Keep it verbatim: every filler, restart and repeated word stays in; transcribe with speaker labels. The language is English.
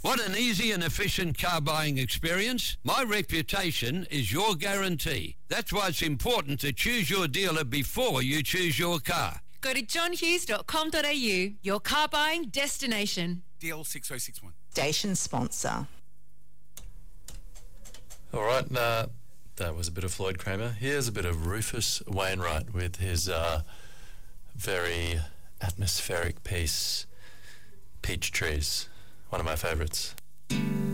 Speaker 1: Want an easy and efficient car buying experience? My reputation is your guarantee. That's why it's important to choose your dealer before you choose your car.
Speaker 2: Go to john hughes dot com dot a u, your car buying destination.
Speaker 3: D L six oh six one.
Speaker 4: Station sponsor.
Speaker 5: All right, uh, that was a bit of Floyd Kramer. Here's a bit of Rufus Wainwright with his uh, very atmospheric piece, Peach Trees, one of my favourites.